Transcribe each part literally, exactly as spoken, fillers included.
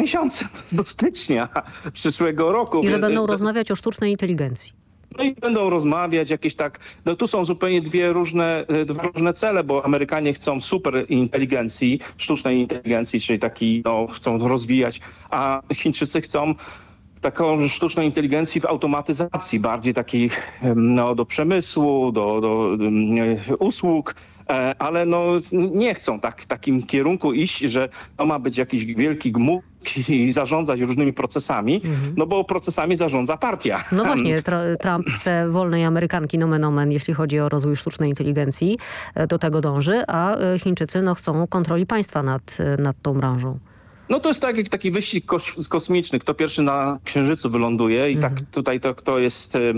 miesiące, do stycznia przyszłego roku. I że będą rozmawiać o sztucznej inteligencji. No i będą rozmawiać jakieś tak, no tu są zupełnie dwie różne, dwa różne cele, bo Amerykanie chcą super inteligencji, sztucznej inteligencji, czyli taki, no chcą rozwijać, a Chińczycy chcą taką sztuczną inteligencję w automatyzacji, bardziej takiej no, do przemysłu, do, do, do usług, ale no nie chcą tak w takim kierunku iść, że to ma być jakiś wielki mózg i zarządzać różnymi procesami, mhm. no bo procesami zarządza partia. No właśnie, Trump chce wolnej Amerykanki nomen omen, jeśli chodzi o rozwój sztucznej inteligencji, do tego dąży, a Chińczycy no, chcą kontroli państwa nad, nad tą branżą. No to jest tak jak taki wyścig kos- kosmiczny, kto pierwszy na Księżycu wyląduje i mhm. tak tutaj to kto jest e,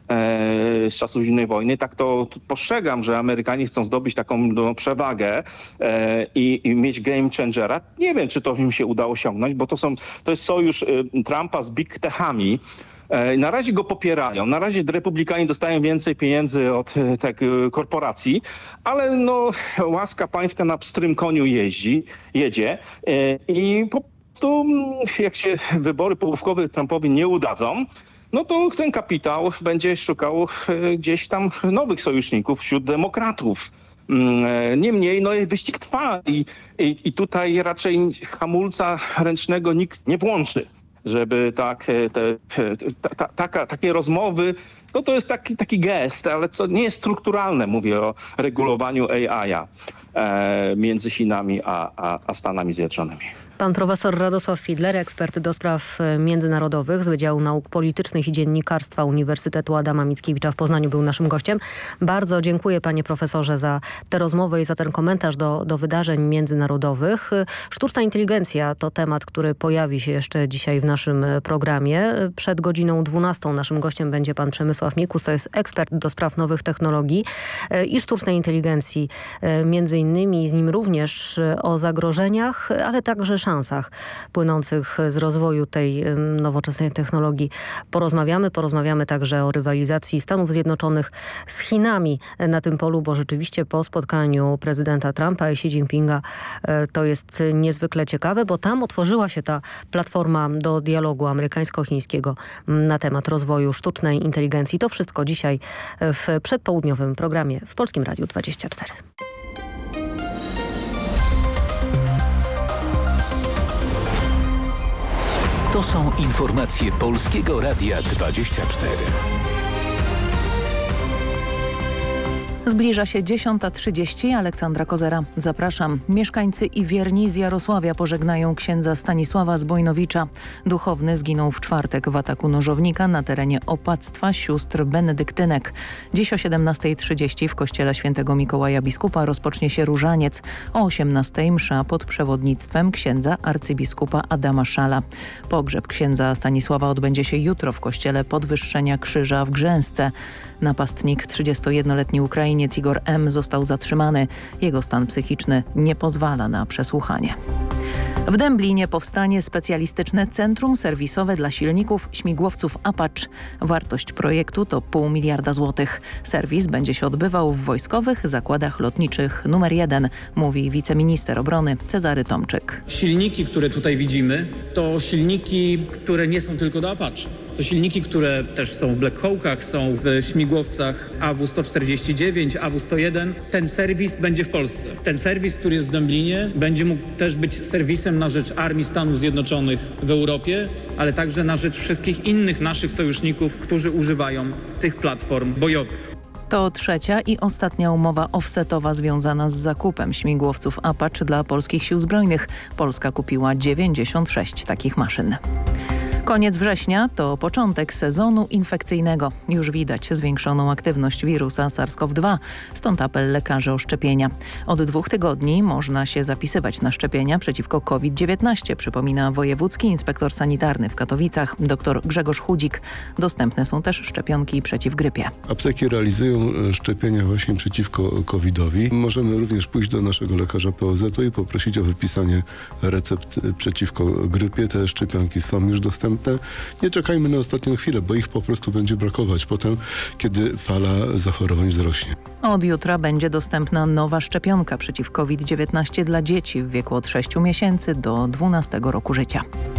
z czasów zimnej wojny, tak to postrzegam, że Amerykanie chcą zdobyć taką no, przewagę e, i, i mieć game changera. Nie wiem, czy to im się uda osiągnąć, bo to, są, to jest sojusz e, Trumpa z big techami. Na razie go popierają. Na razie republikanie dostają więcej pieniędzy od tak, korporacji, ale no, łaska pańska na pstrym koniu jeździ, jedzie i po prostu jak się wybory połówkowe Trumpowi nie udadzą, no to ten kapitał będzie szukał gdzieś tam nowych sojuszników wśród demokratów. Niemniej no, wyścig trwa i, i, i tutaj raczej hamulca ręcznego nikt nie włączy. Żeby tak, te, ta, ta, taka, takie rozmowy, no to jest taki, taki gest, ale to nie jest strukturalne, mówię o regulowaniu A I a e, między Chinami a, a, a Stanami Zjednoczonymi. Pan profesor Radosław Fidler, ekspert do spraw międzynarodowych z Wydziału Nauk Politycznych i Dziennikarstwa Uniwersytetu Adama Mickiewicza w Poznaniu był naszym gościem. Bardzo dziękuję panie profesorze za tę rozmowę i za ten komentarz do, do wydarzeń międzynarodowych. Sztuczna inteligencja to temat, który pojawi się jeszcze dzisiaj w naszym programie. Przed godziną dwunastą naszym gościem będzie pan Przemysław Mikus, to jest ekspert do spraw nowych technologii i sztucznej inteligencji. Między innymi z nim również o zagrożeniach, ale także szansach płynących z rozwoju tej nowoczesnej technologii porozmawiamy. Porozmawiamy także o rywalizacji Stanów Zjednoczonych z Chinami na tym polu, bo rzeczywiście po spotkaniu prezydenta Trumpa i Xi Jinpinga to jest niezwykle ciekawe, bo tam otworzyła się ta platforma do dialogu amerykańsko-chińskiego na temat rozwoju sztucznej inteligencji. To wszystko dzisiaj w przedpołudniowym programie w Polskim Radiu dwadzieścia cztery. To są informacje Polskiego Radia dwadzieścia cztery. Zbliża się dziesiąta trzydzieści. Aleksandra Kozera. Zapraszam. Mieszkańcy i wierni z Jarosławia pożegnają księdza Stanisława Zbojnowicza. Duchowny zginął w czwartek w ataku nożownika na terenie opactwa sióstr benedyktynek. Dziś o siedemnastej trzydzieści w kościele świętego Mikołaja Biskupa rozpocznie się różaniec. O osiemnastej msza pod przewodnictwem księdza arcybiskupa Adama Szala. Pogrzeb księdza Stanisława odbędzie się jutro w kościele Podwyższenia Krzyża w Grzęsce. Napastnik, trzydziestojednoletni Ukrainiec Igor M. został zatrzymany. Jego stan psychiczny nie pozwala na przesłuchanie. W Dęblinie powstanie specjalistyczne centrum serwisowe dla silników śmigłowców Apache. Wartość projektu to pół miliarda złotych. Serwis będzie się odbywał w wojskowych zakładach lotniczych numer jeden, mówi wiceminister obrony Cezary Tomczyk. Silniki, które tutaj widzimy, to silniki, które nie są tylko do Apache. To silniki, które też są w Black Hawkach, są w śmigłowcach A W sto czterdzieści dziewięć, A W sto jeden. Ten serwis będzie w Polsce. Ten serwis, który jest w Dęblinie, będzie mógł też być serwisem na rzecz Armii Stanów Zjednoczonych w Europie, ale także na rzecz wszystkich innych naszych sojuszników, którzy używają tych platform bojowych. To trzecia i ostatnia umowa offsetowa związana z zakupem śmigłowców Apache dla polskich sił zbrojnych. Polska kupiła dziewięćdziesiąt sześć takich maszyn. Koniec września to początek sezonu infekcyjnego. Już widać zwiększoną aktywność wirusa SARS-CoV dwa, stąd apel lekarzy o szczepienia. Od dwóch tygodni można się zapisywać na szczepienia przeciwko COVID dziewiętnaście, przypomina wojewódzki inspektor sanitarny w Katowicach, dr Grzegorz Chudzik. Dostępne są też szczepionki przeciw grypie. Apteki realizują szczepienia właśnie przeciwko covidowi. Możemy również pójść do naszego lekarza P O Z u i poprosić o wypisanie recept przeciwko grypie. Te szczepionki są już dostępne. Nie czekajmy na ostatnią chwilę, bo ich po prostu będzie brakować potem, kiedy fala zachorowań wzrośnie. Od jutra będzie dostępna nowa szczepionka przeciw COVID dziewiętnaście dla dzieci w wieku od sześciu miesięcy do dwunastego roku życia.